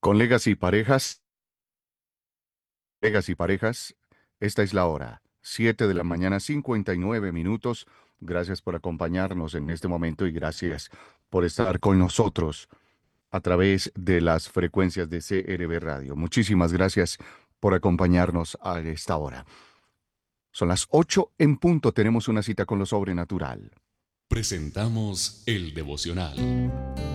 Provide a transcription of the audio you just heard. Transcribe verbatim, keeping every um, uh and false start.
Colegas y parejas, colegas y parejas, esta es la hora, siete de la mañana, cincuenta y nueve minutos. Gracias por acompañarnos en este momento y gracias por estar con nosotros a través de las frecuencias de C R B Radio. Muchísimas gracias por acompañarnos a esta hora. Son las ocho en punto, tenemos una cita con lo sobrenatural. Presentamos el devocional.